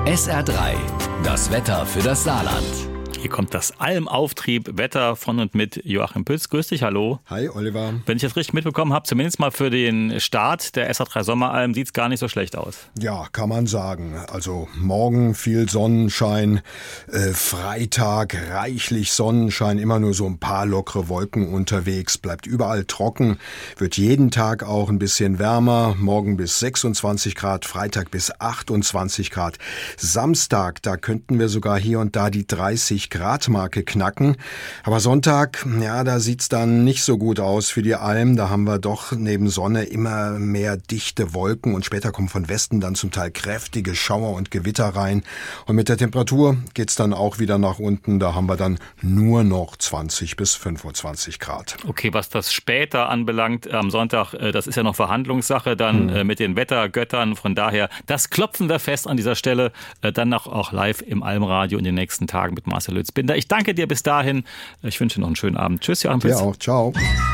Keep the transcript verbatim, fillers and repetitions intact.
S R drei, das Wetter für das Saarland. Hier kommt das Almauftrieb Wetter von und mit Joachim Pütz. Grüß dich, hallo. Hi, Oliver. Wenn ich das richtig mitbekommen habe, zumindest mal für den Start der S R drei Sommeralm sieht es gar nicht so schlecht aus. Ja, kann man sagen. Also morgen viel Sonnenschein, äh, Freitag reichlich Sonnenschein, immer nur so ein paar lockere Wolken unterwegs, bleibt überall trocken, wird jeden Tag auch ein bisschen wärmer, morgen bis sechsundzwanzig Grad, Freitag bis achtundzwanzig Grad. Samstag, da könnten wir sogar hier und da die dreißig Grad Marke knacken. Aber Sonntag, ja, da sieht's dann nicht so gut aus für die Alm. Da haben wir doch neben Sonne immer mehr dichte Wolken und später kommen von Westen dann zum Teil kräftige Schauer und Gewitter rein. Und mit der Temperatur geht's dann auch wieder nach unten. Da haben wir dann nur noch zwanzig bis fünfundzwanzig Grad. Okay, was das später anbelangt, am Sonntag, das ist ja noch Verhandlungssache dann hm. mit den Wettergöttern. Von daher, das klopfen wir fest an dieser Stelle. Dann noch auch live im Almradio in den nächsten Tagen mit Marcel Lützbinder. Ich danke dir bis dahin. Ich wünsche noch einen schönen Abend. Tschüss, Joachim Pütz. Ja auch. Ciao.